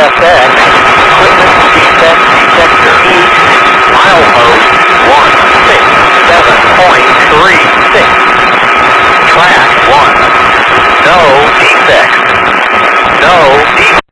CSX, equipment defect detector east, milepost 167.36. Track 1, no defects. No defects.